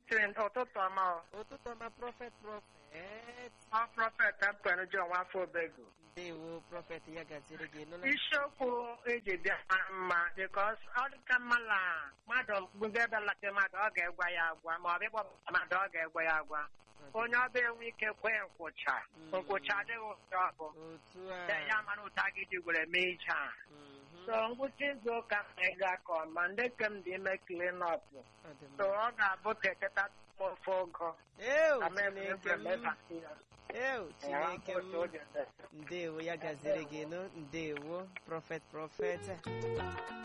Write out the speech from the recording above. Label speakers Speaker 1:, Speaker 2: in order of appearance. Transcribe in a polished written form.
Speaker 1: ụtụtụ ọma ọ.
Speaker 2: ụtụtụ ọma prọfet.
Speaker 1: Ọ prọfet Apụanụ John Nwafọ Obego.
Speaker 2: Ndewo prọfet, ya gaziri gị nụla.
Speaker 1: Isiokwu eji bịa mara mma because ọ dịka mma na mmadụ mgbe ebe lata mmadụ ọ ga-egwa ya agwa ma ọ bụ ịkpọpụta mmadụ ọ ga-egwa ya agwa. Onye ọba enwe ike kwee nkwụcha adịghị ụtọ ọbụ
Speaker 2: Otu a.
Speaker 1: ya mara ụta gị ji gwere mee ije a. So ngwụcha izu ụka na-ega ka ọma ndị ke m dị ime clean up.
Speaker 2: Ọ dị mma.
Speaker 1: So ọ ga-abụ ka eteta ofe ogo.
Speaker 2: Ew,
Speaker 1: Amen.
Speaker 2: Chineke m. Ew, Chineke m. Ndewo, ya gaziri gị nụ. Ndewo prọfet.